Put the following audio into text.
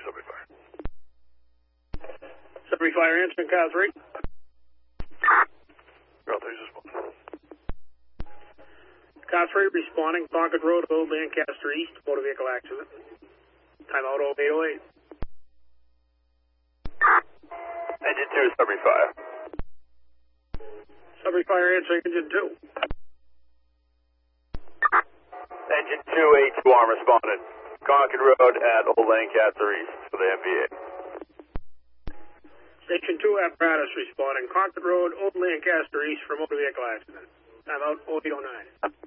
Sudbury Fire. Sudbury Fire answering car 3. Car 3's responding. Car 3 responding, Concord Road, Old Lancaster East, motor vehicle accident. Timeout 0808. Engine 2, Sudbury Fire. Sudbury Fire answering engine 2. Engine 2, A2 arm responded. Concord Road at Old Lancaster East for the MVA. Station 2 apparatus responding, Concord Road, Old Lancaster East for motor vehicle accident. Timeout 0809.